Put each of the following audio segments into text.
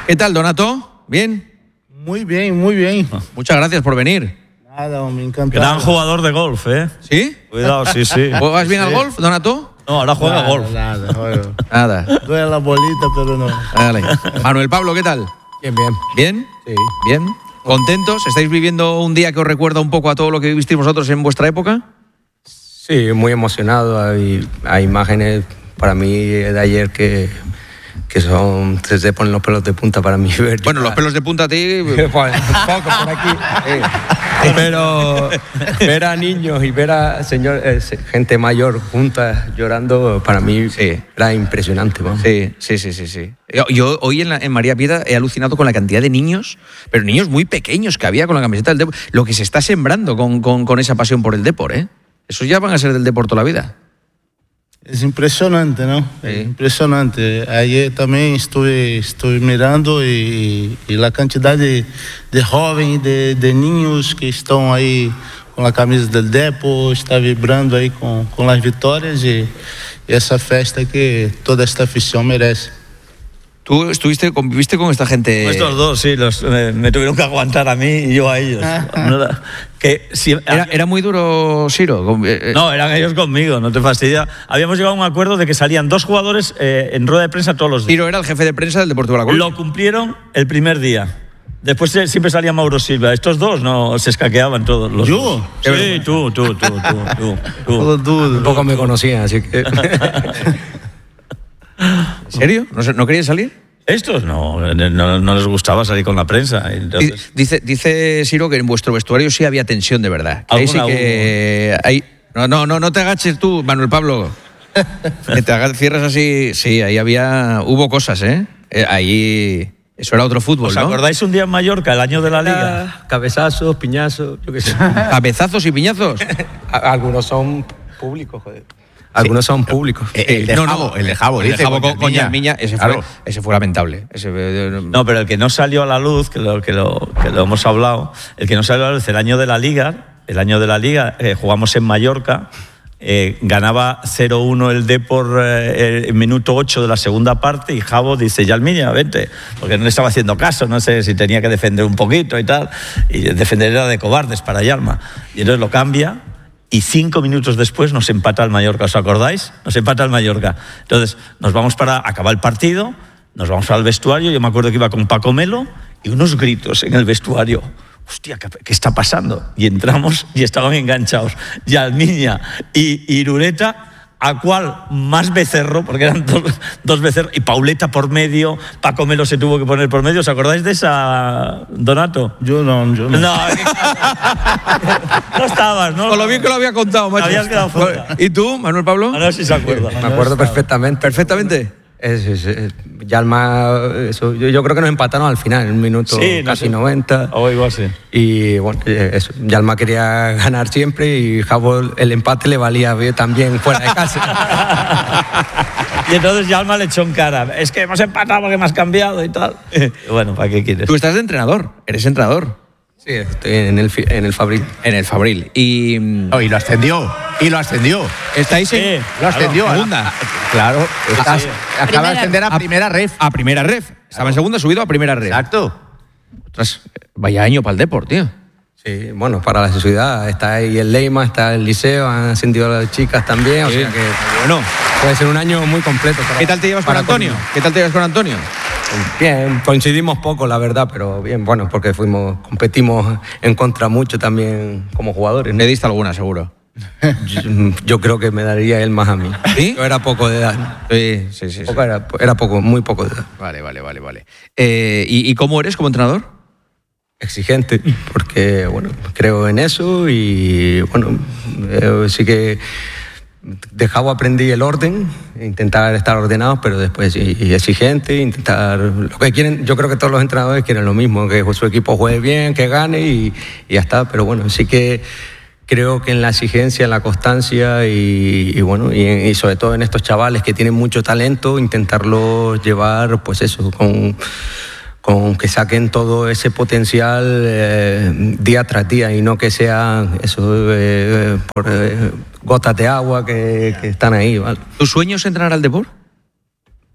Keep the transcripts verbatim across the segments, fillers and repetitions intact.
¿Qué tal, Donato? ¿Bien? Muy bien, muy bien. Muchas gracias por venir. Nada, me encanta. Gran jugador de golf, ¿eh? ¿Sí? Cuidado, sí, sí. ¿Juegas bien Sí. al golf, Donato? No, ahora juega Nada, golf. Nada, juego. Nada. Duele la bolita, pero no. Dale. Manuel Pablo, ¿qué tal? Bien, bien. ¿Bien? Sí. ¿Bien? ¿Contentos? ¿Estáis viviendo un día que os recuerda un poco a todo lo que vivisteis vosotros en vuestra época? Sí, muy emocionado. Hay, hay imágenes para mí de ayer que, que son, se te ponen los pelos de punta para mí ver. Bueno, los pelos de punta a ti... Pues, un poco por aquí. eh. Pero ver a niños y ver a señor, eh, gente mayor juntas llorando, para mí Sí. era impresionante. Vamos. Sí, sí, sí, sí, sí. Yo, yo hoy en, la- en María Piedra he alucinado con la cantidad de niños, pero niños muy pequeños que había con la camiseta del Depor. Lo que se está sembrando con, con, con esa pasión por el Depor, ¿eh? Esos ya van a ser del Depor toda la vida. Es impresionante, ¿no? Sí. Es impresionante. Ayer también estuve, estuve mirando y, y la cantidad de, de jóvenes, de, de niños que están ahí con la camisa del Depor, está vibrando ahí con, con las victorias y, y esa festa que toda esta afición merece. Tú estuviste, conviviste con esta gente... Estos dos, sí, los, me, me tuvieron que aguantar a mí y yo a ellos. No era, que si- Era, era muy duro, Siro. con- eh, eh, No, eran ellos conmigo, no te fastidia. Habíamos llegado a un acuerdo de que salían dos jugadores eh, en rueda de prensa todos los días. Siro era el jefe de prensa del Deportivo La Coruña. Lo cumplieron el primer día. Después eh, siempre salía Mauro Silva. Estos dos no se escaqueaban todos. Los ¿Yo? dos. Sí, tú, tú, tú, tú, tú, tú. Todo duro. Un poco me conocían, así que. ¿En serio? ¿No, se- no querías salir? Estos no, no, no les gustaba salir con la prensa. Di- Entonces, Dice, dice Siro que en vuestro vestuario sí había tensión de verdad. Que ahí sí Alguna que... Ahí, no, no, no, no te agaches tú, Manuel Pablo. Que te hagas, cierras así. Sí, ahí había... Hubo cosas, ¿eh? Eh, Ahí... Eso era otro fútbol, ¿os ¿no? acordáis un día en Mallorca, el año de la Liga? Cabezazos, piñazos, yo qué sé. Cabezazos y piñazos. A- Algunos son públicos, joder. Algunos son públicos. El de No, no, Jabo, el de Jabo, el de dice, Jabo con, con con Yarmiña. Yarmiña, ese, Claro. fue, ese fue lamentable. Ese, eh, No, pero el que no salió a la luz, que lo, que lo, que lo hemos hablado, el que no salió a la luz el año de la Liga, el año de la Liga, eh, jugamos en Mallorca, eh, ganaba cero uno el Depor eh, el minuto ocho de la segunda parte y Jabo dice, Yarmiña, vente, porque no le estaba haciendo caso, no sé si tenía que defender un poquito y tal, y defender era de cobardes para Yarma. Y entonces lo cambia. Y cinco minutos después nos empata el Mallorca, ¿os acordáis? Nos empata el Mallorca. Entonces, nos vamos para acabar el partido, nos vamos al vestuario, yo me acuerdo que iba con Paco Melo, y unos gritos en el vestuario. Hostia, ¿qué, qué está pasando? Y entramos y estaban enganchados Yarmiña y Irureta, a cual más becerro, porque eran dos, dos becerros, y Pauleta por medio, Paco Melo se tuvo que poner por medio. ¿Os acordáis de esa, Donato? Yo no, yo no. No, no estabas, ¿no? Con lo bien que lo había contado, macho. Habías quedado fuera. ¿Y tú, Manuel Pablo? A ver si se acuerda. Me acuerdo perfectamente. Perfectamente. Es, es, es, Yalma, eso, yo, yo creo que nos empataron al final, en un minuto Sí, no casi sé. noventa. O igual sí. Y bueno, eh, eso, Yalma quería ganar siempre y Jabo el empate le valía bien también fuera de casa. Y entonces Yalma le echó en cara. Es que hemos empatado porque me has cambiado y tal. Y bueno, ¿para qué quieres? Tú estás de entrenador. Eres entrenador. Sí, estoy en el, fi- en el Fabril. En el Fabril. Y... mm, Oh, y lo ascendió, y lo ascendió. estáis en... Sí. Lo ascendió. a- segunda. a- Claro, estás- sí. acaba de ascender a A- primera ref. A primera ref. Estaba en segunda, subido a primera ref. Exacto. Ostras, vaya año para el Depor, tío. Sí, bueno, para la ciudad está ahí el Leima, está el Liceo, han ascendido las chicas también, o Sí. sea que Bueno. puede ser un año muy completo. para- ¿Qué tal te llevas con para Antonio? todos. ¿Qué tal te llevas con Antonio? Bien, coincidimos poco, la verdad, pero bien, bueno, porque fuimos, competimos en contra mucho también como jugadores, ¿no? Le diste alguna, seguro. Yo, yo creo que me daría él más a mí. ¿Sí? Yo era poco de edad. Sí, sí, sí. sí. Poco era, era poco, muy poco de edad. Vale, vale, vale, vale. Eh, ¿y, ¿Y cómo eres como entrenador? Exigente, porque bueno, creo en eso y bueno, eh, sí que de Jabo aprendí el orden, intentar estar ordenados, pero después y, y exigente, intentar lo que quieren. Yo creo que todos los entrenadores quieren lo mismo, que su equipo juegue bien, que gane y, y ya está. Pero bueno, sí que creo que en la exigencia, en la constancia y, y bueno, y, y sobre todo en estos chavales que tienen mucho talento, intentarlos llevar, pues eso, con con que saquen todo ese potencial eh, día tras día y no que sean eso eh, por eh, gotas de agua que, que están ahí, ¿vale? ¿Tu sueño es entrenar al Depor?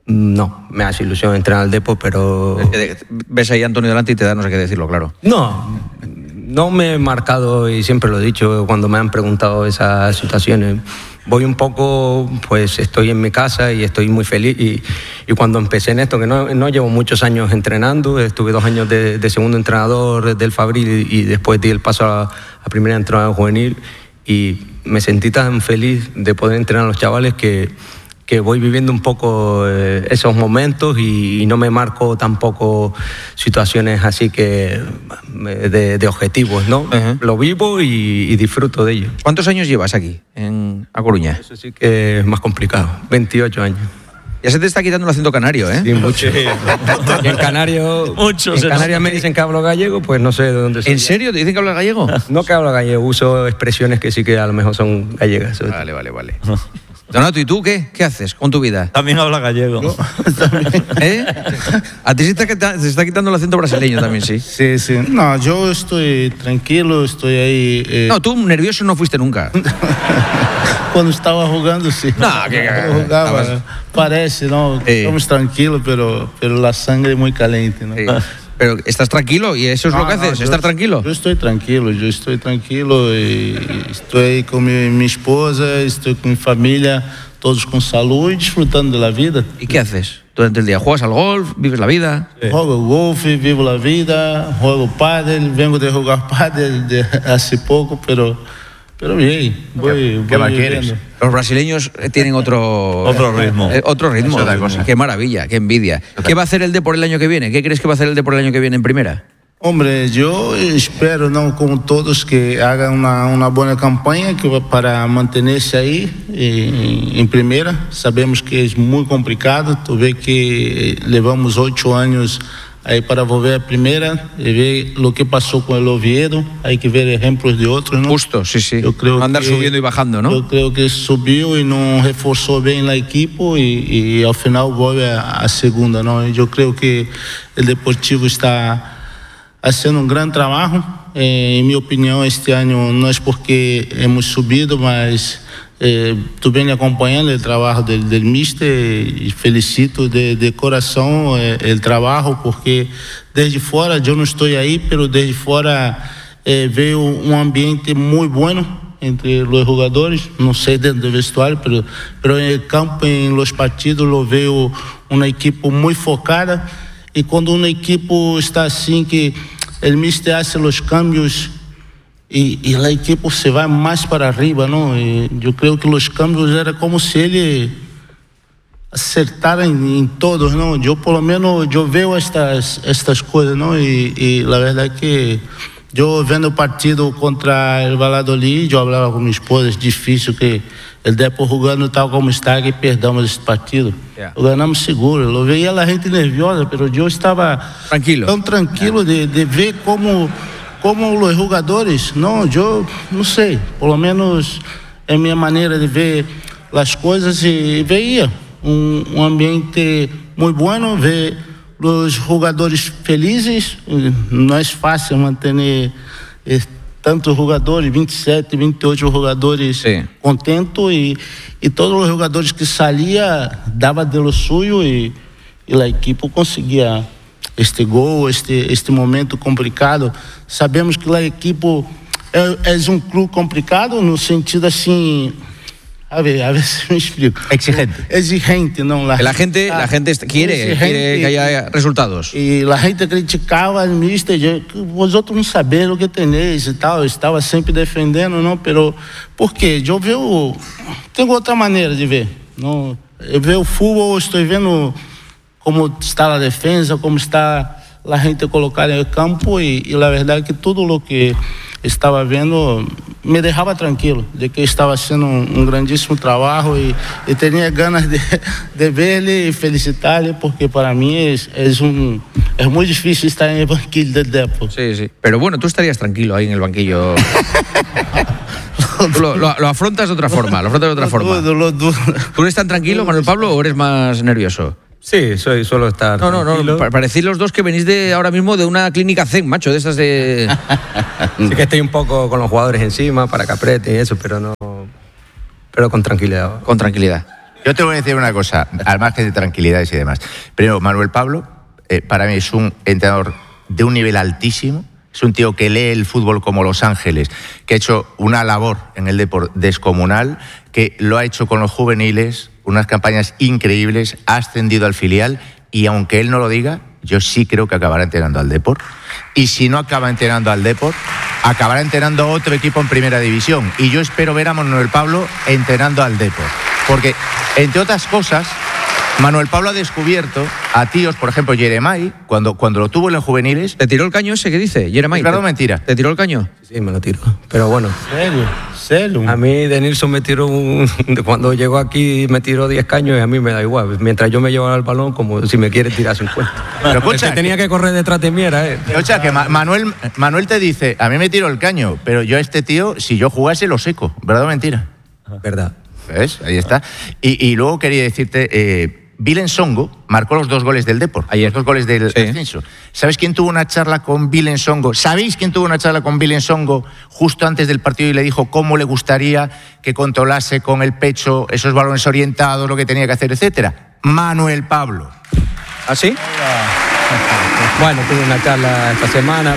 No, me hace ilusión entrenar al Depor, pero... Ves ahí a Antonio delante y te da no sé qué decirlo, claro. No, no me he marcado, y siempre lo he dicho cuando me han preguntado esas situaciones. Voy un poco, pues estoy en mi casa y estoy muy feliz. Y, y cuando empecé en esto, que no, no llevo muchos años entrenando, estuve dos años de, de segundo entrenador del Fabril y después di el paso a, a primer entrenador juvenil, y me sentí tan feliz de poder entrenar a los chavales que... que voy viviendo un poco eh, esos momentos y, y no me marco tampoco situaciones así que de, de objetivos, ¿no? Uh-huh. Lo vivo y, y disfruto de ello. ¿Cuántos años llevas aquí, en A Coruña? Eso sí que es más complicado, veintiocho años. Ya se te está quitando el acento canario, ¿eh? Sí, mucho. Y en Canario, mucho, en Canarias me dicen que hablo gallego, pues no sé de dónde soy. ¿En serio te dicen que hablas gallego? No que hablo gallego, uso expresiones que sí que a lo mejor son gallegas. Vale, vale, vale. Donato, ¿y tú qué? ¿Qué haces con tu vida? También habla gallego. No, ¿Eh? A ti se está, se está quitando el acento brasileño también, sí. Sí, sí. No, yo estoy tranquilo, estoy ahí. Eh... No, tú nervioso no fuiste nunca. Cuando estaba jugando, sí. No, que jugaba. Estabas... Parece, ¿no? Sí. Estamos tranquilos, pero, pero la sangre es muy caliente, ¿no? Sí. Pero estás tranquilo y eso es no, lo que no, haces, yo, estar tranquilo. Yo estoy tranquilo, yo estoy tranquilo y estoy ahí con mi, mi esposa, estoy con mi familia, todos con salud y disfrutando de la vida. ¿Y qué haces durante el día? ¿Juegas al golf? ¿Vives la vida? Sí. Juego golf, vivo la vida, juego pádel, vengo de jugar pádel de hace poco, pero, pero bien, voy, ¿Qué voy más quieres? Los brasileños tienen otro, otro ritmo. Eh, otro ritmo. Es otra cosa. Qué maravilla, qué envidia. ¿Qué va a hacer el Depor el año que viene? ¿Qué crees que va a hacer el Depor el año que viene en primera? Hombre, yo espero, ¿no? Como todos, que hagan una, una buena campaña que va para mantenerse ahí en, en primera. Sabemos que es muy complicado. Tú ves que llevamos ocho años ahí para volver a primera y ver lo que pasó con el Oviedo. Hay que ver ejemplos de otros, ¿no? Justo, sí, sí. Yo creo no andar que, subiendo y bajando, ¿no? Yo creo que subió y no reforzó bien el equipo y, y al final vuelve a, a segunda, ¿no? Yo creo que el Deportivo está haciendo un gran trabajo. Eh, en mi opinión, este año no es porque hemos subido, mas eh, tú vienes acompañando el trabajo del, del míster y felicito de, de corazón eh, el trabajo, porque desde fuera, yo no estoy ahí, pero desde fuera eh, veo un ambiente muy bueno entre los jugadores, no sé dentro del vestuario, pero, pero en el campo, en los partidos, lo veo una equipo muy focada. Y cuando un equipo está así, que el míster hace los cambios y, y el equipo se va más para arriba, ¿no? Y yo creo que los cambios era como si él acertara en, en todos, ¿no? Yo por lo menos, yo veo estas, estas cosas, ¿no? Y, y la verdad que yo viendo el partido contra el Valladolid, yo hablaba con mi esposa, es difícil que el Depor jugando tal como está, que perdamos esse partido. Yeah. Lo ganamos seguro. Lo veía la gente nerviosa, pero yo estaba tranquilo. Tan tranquilo de, de ver como, como los jugadores, no, yo no sé, por lo menos en mi manera de ver las cosas, y veía un, un ambiente muy bueno, ver los jugadores felizes. Não é fácil manter tantos jogadores, vinte e sete, vinte e oito jogadores sí. contentos y, y todos los jugadores que salían daban de lo suyo y, y el equipo conseguía este gol, este, este momento complicado. Sabemos que el equipo es, es un club complicado no sentido así. A ver, a ver si me explico. Exigente. Exigente, no. La, la gente, la gente quiere, quiere que haya resultados. Y la gente criticaba al mister, vosotros não saberam o que tenéis e tal. Eu estava sempre defendendo, não, pero por quê? Eu vejo, tenho outra maneira de ver. Não, eu vejo o futebol, estou vendo como está a defesa, como está a gente colocada no campo e, e a verdade é que tudo o que estava vendo me deixava tranquilo de que estava sendo um, um grandíssimo trabalho e, e tinha ganas de, de ver-lhe e felicitar-lhe, porque para mim é, é, um, é muito difícil estar en el banquillo del Depor. Sí, sí. Pero bueno, tú estarías tranquilo ahí en el banquillo. lo, lo, lo afrontas de otra forma, lo afrontas de otra lo forma. Dudo, lo dudo. ¿Tú eres tan tranquilo, Manuel Pablo, o eres más nervioso? Sí, soy, suelo estar No, no, no, parecéis los dos que venís de ahora mismo de una clínica Zen, macho, de esas de... Sí que estoy un poco con los jugadores encima para que aprieten y eso, pero no... Pero con tranquilidad. Con tranquilidad. Yo te voy a decir una cosa, al margen de tranquilidades y demás. Primero, Manuel Pablo, eh, para mí es un entrenador de un nivel altísimo. Es un tío que lee el fútbol como Los Ángeles, que ha hecho una labor en el deporte descomunal, que lo ha hecho con los juveniles, unas campañas increíbles, ha ascendido al filial y aunque él no lo diga, yo sí creo que acabará entrenando al Depor. Y si no acaba entrenando al Depor, acabará entrenando a otro equipo en primera división. Y yo espero ver a Manuel Pablo entrenando al Depor. Porque, entre otras cosas, Manuel Pablo ha descubierto a tíos, por ejemplo, Jeremai, cuando, cuando lo tuvo en los juveniles. ¿Te tiró el caño ese que dice, Jeremai? ¿Verdad o mentira? ¿Te tiró el caño? Sí, me lo tiro. Pero bueno. Sério? Sério? A mí de Nilsson me tiró un, cuando llegó aquí me tiró diez caños y a mí me da igual. Mientras yo me llevaba el balón, como si me quiere tirar cincuenta. Pero escucha, el que tenía que correr detrás de mí era él. O sea, que Ma- Manuel, Manuel te dice, a mí me tiró el caño, pero yo a este tío, si yo jugase, lo seco. ¿Verdad o mentira? Verdad. ¿Ves? Ahí está. Y, y luego quería decirte, eh, Vilen Songo marcó los dos goles del Depor, Ayer. los dos goles del Sí. ascenso. ¿Sabes quién tuvo una charla con Vilen Songo? ¿Sabéis quién tuvo una charla con Vilen Songo justo antes del partido y le dijo cómo le gustaría que controlase con el pecho esos balones orientados, lo que tenía que hacer, etcétera? Manuel Pablo. ¿Ah, sí? Bueno, tuve una charla esta semana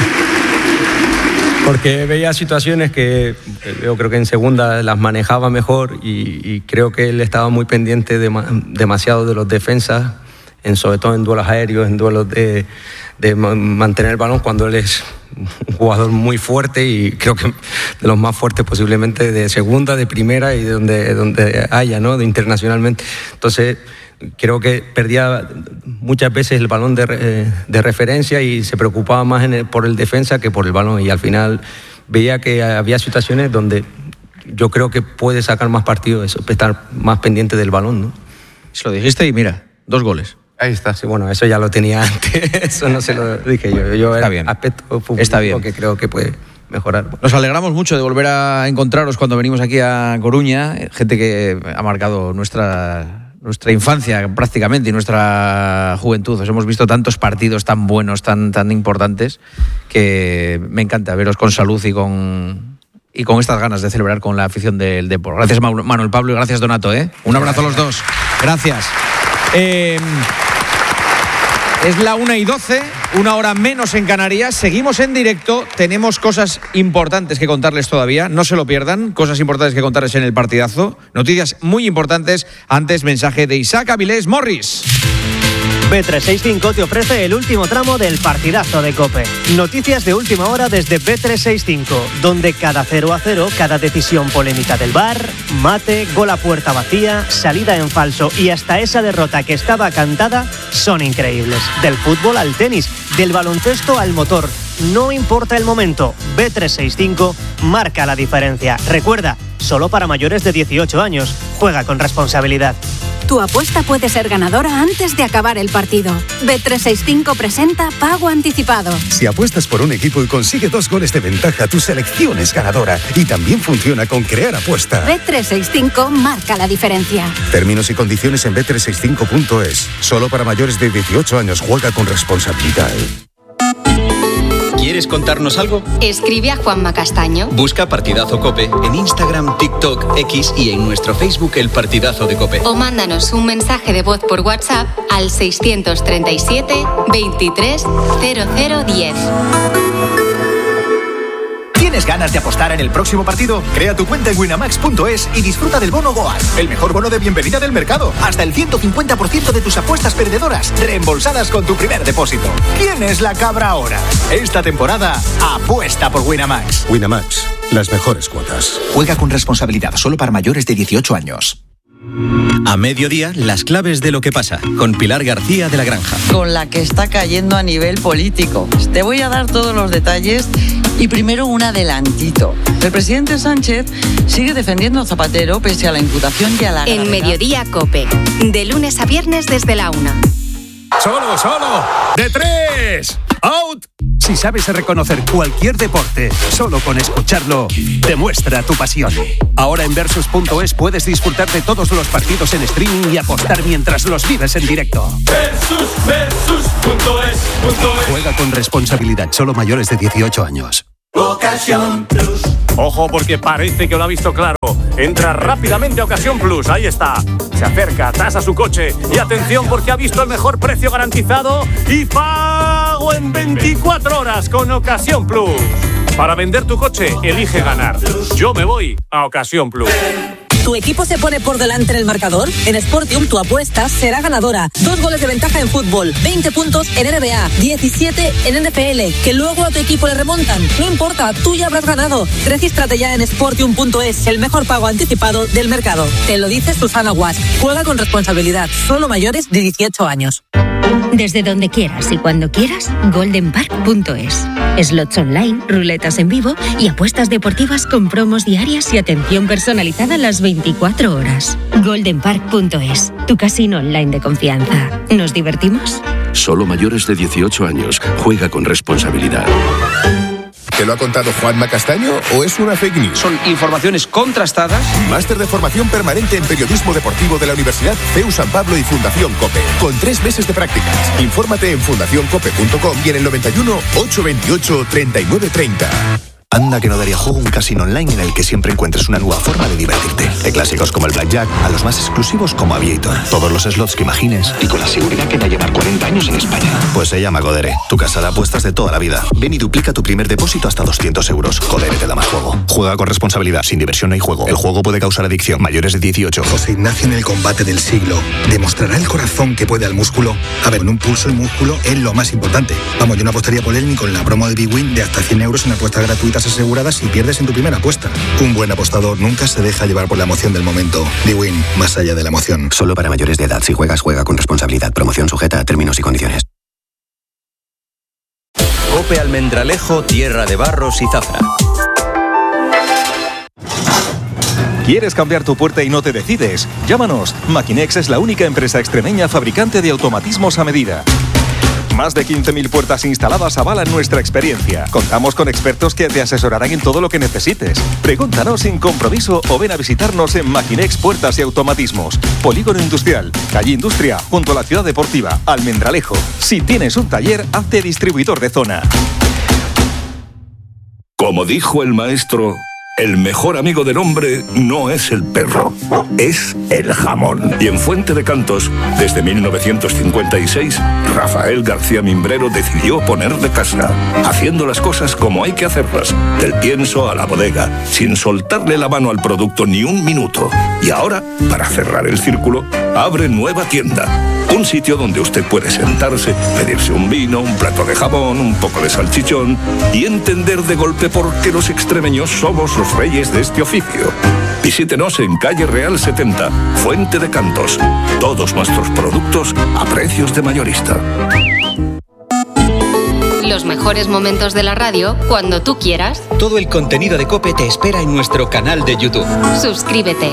porque veía situaciones que yo creo que en segunda las manejaba mejor y, y creo que él estaba muy pendiente de, demasiado de los defensas, en, sobre todo en duelos aéreos, en duelos de, de mantener el balón cuando él es un jugador muy fuerte y creo que de los más fuertes posiblemente de segunda, de primera y de donde, donde haya, ¿no? De internacionalmente. Entonces creo que perdía muchas veces el balón de, de referencia y se preocupaba más en el, por el defensa que por el balón y al final veía que había situaciones donde yo creo que puede sacar más partido eso, estar más pendiente del balón, ¿no? Se lo dijiste y mira, dos goles. Ahí está. Sí, bueno, eso ya lo tenía antes, eso no se lo dije yo. Yo Está era bien. aspecto futbolístico Está bien. que creo que puede mejorar. Nos alegramos mucho de volver a encontraros cuando venimos aquí a Coruña, gente que ha marcado nuestra... nuestra infancia prácticamente y nuestra juventud. Os hemos visto tantos partidos tan buenos, tan, tan importantes, que me encanta veros con salud y con, y con estas ganas de celebrar con la afición del Depor. Gracias Manuel Pablo y gracias Donato, ¿eh? Un abrazo a los dos. Gracias. Eh, es la una y doce, una hora menos en Canarias. Seguimos en directo. Tenemos cosas importantes que contarles todavía. No se lo pierdan. Cosas importantes que contarles en el partidazo. Noticias muy importantes. Antes, mensaje de Isaac Avilés Morris. B trescientos sesenta y cinco te ofrece el último tramo del partidazo de COPE. Noticias de última hora desde B trescientos sesenta y cinco, donde cada cero a cero, cada decisión polémica del V A R, mate, gol a puerta vacía, salida en falso y hasta esa derrota que estaba cantada son increíbles. Del fútbol al tenis, del baloncesto al motor. No importa el momento, B trescientos sesenta y cinco marca la diferencia. Recuerda, solo para mayores de dieciocho años. Juega con responsabilidad. Tu apuesta puede ser ganadora antes de acabar el partido. B trescientos sesenta y cinco presenta Pago Anticipado. Si apuestas por un equipo y consigue dos goles de ventaja, tu selección es ganadora. Y también funciona con Crear Apuesta. B trescientos sesenta y cinco marca la diferencia. Términos y condiciones en B trescientos sesenta y cinco punto es. Solo para mayores de dieciocho años. Juega con responsabilidad. ¿Quieres contarnos algo? Escribe a Juanma Castaño. Busca Partidazo COPE en Instagram, TikTok, X y en nuestro Facebook El Partidazo de COPE. O mándanos un mensaje de voz por WhatsApp al seiscientos treinta y siete, veintitrés, cero cero diez. ¿Tienes ganas de apostar en el próximo partido? Crea tu cuenta en winamax punto es y disfruta del bono Goal, el mejor bono de bienvenida del mercado. Hasta el ciento cincuenta por ciento de tus apuestas perdedoras reembolsadas con tu primer depósito. ¿Quién es la cabra ahora? Esta temporada, apuesta por Winamax. Winamax, las mejores cuotas. Juega con responsabilidad, solo para mayores de dieciocho años. A mediodía, las claves de lo que pasa, con Pilar García de la Granja. Con la que está cayendo a nivel político. Te voy a dar todos los detalles y primero un adelantito. El presidente Sánchez sigue defendiendo a Zapatero pese a la imputación y a la En gravedad. Mediodía COPE, de lunes a viernes desde la una. ¡Solo, solo! ¡De tres! ¡Out! Si sabes reconocer cualquier deporte, solo con escucharlo, demuestra tu pasión. Ahora en Versus punto es puedes disfrutar de todos los partidos en streaming y apostar mientras los vives en directo. Versus, Versus punto es, punto es. Juega con responsabilidad, solo mayores de dieciocho años. Go, Ocasión Plus. Ojo, porque parece que lo ha visto claro. Entra rápidamente a Ocasión Plus, ahí está. Se acerca, tasa su coche y atención porque ha visto el mejor precio garantizado y pago en veinticuatro horas con Ocasión Plus. Para vender tu coche, elige ganar. Yo me voy a Ocasión Plus. ¿Tu equipo se pone por delante en el marcador? En Sportium tu apuesta será ganadora. Dos goles de ventaja en fútbol, veinte puntos en N B A, diecisiete en N F L, que luego a tu equipo le remontan. No importa, tú ya habrás ganado. Regístrate ya en sportium punto es, el mejor pago anticipado del mercado. Te lo dice Susana Guas. Juega con responsabilidad, solo mayores de dieciocho años. Desde donde quieras y cuando quieras, golden park punto es. Slots online, ruletas en vivo y apuestas deportivas con promos diarias y atención personalizada las veinticuatro horas. golden park punto es, tu casino online de confianza. ¿Nos divertimos? Solo mayores de dieciocho años. Juega con responsabilidad. ¿Te lo ha contado Juanma Castaño o es una fake news? Son informaciones contrastadas. Máster de formación permanente en periodismo deportivo de la Universidad C E U San Pablo y Fundación COPE. Con tres meses de prácticas. Infórmate en fundación cope punto com y en el noventa y uno, ochocientos veintiocho, treinta y nueve treinta. Anda que no daría juego un casino online en el que siempre encuentres una nueva forma de divertirte. De clásicos como el Blackjack a los más exclusivos como Aviator. Todos los slots que imagines y con la seguridad que da llevar cuarenta años en España. Pues se llama Codere, tu casa de apuestas de toda la vida. Ven y duplica tu primer depósito hasta doscientos euros. Codere te da más juego. Juega con responsabilidad, sin diversión no hay juego. El juego puede causar adicción. Mayores de dieciocho. José Ignacio en el combate del siglo. ¿Demostrará el corazón que puede al músculo? A ver, en un pulso el músculo es lo más importante. Vamos, yo no apostaría por él ni con la promo de Big Win de hasta cien euros en apuestas gratuitas aseguradas y pierdes en tu primera apuesta. Un buen apostador nunca se deja llevar por la emoción del momento. Bwin, más allá de la emoción. Solo para mayores de edad. Si juegas, juega con responsabilidad. Promoción sujeta a términos y condiciones. Cope Almendralejo, tierra de barros y zafra. ¿Quieres cambiar tu puerta y no te decides? Llámanos. Maquinex es la única empresa extremeña fabricante de automatismos a medida. Más de quince mil puertas instaladas avalan nuestra experiencia. Contamos con expertos que te asesorarán en todo lo que necesites. Pregúntanos sin compromiso o ven a visitarnos en Maquinex Puertas y Automatismos. Polígono Industrial, calle Industria, junto a la Ciudad Deportiva, Almendralejo. Si tienes un taller, hazte distribuidor de zona. Como dijo el maestro, el mejor amigo del hombre no es el perro, es el jamón. Y en Fuente de Cantos, desde mil novecientos cincuenta y seis, Rafael García Mimbrero decidió poner de casa, haciendo las cosas como hay que hacerlas, del pienso a la bodega, sin soltarle la mano al producto ni un minuto. Y ahora, para cerrar el círculo, abre nueva tienda. Un sitio donde usted puede sentarse, pedirse un vino, un plato de jamón, un poco de salchichón y entender de golpe por qué los extremeños somos los reyes de este oficio. Visítenos en calle Real setenta, Fuente de Cantos. Todos nuestros productos a precios de mayorista. Los mejores momentos de la radio cuando tú quieras. Todo el contenido de COPE te espera en nuestro canal de YouTube. Suscríbete.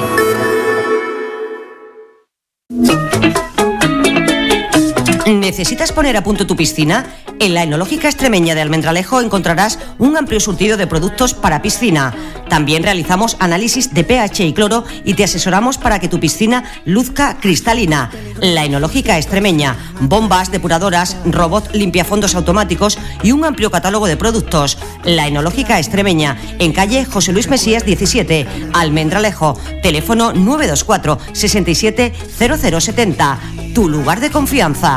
¿Necesitas poner a punto tu piscina? En la Enológica Extremeña de Almendralejo encontrarás un amplio surtido de productos para piscina. También realizamos análisis de pH y cloro y te asesoramos para que tu piscina luzca cristalina. La Enológica Extremeña, bombas, depuradoras, robot limpiafondos automáticos y un amplio catálogo de productos. La Enológica Extremeña, en calle José Luis Mesías diecisiete, Almendralejo. Teléfono nueve dos cuatro, sesenta y siete, cero cero setenta. Tu lugar de confianza.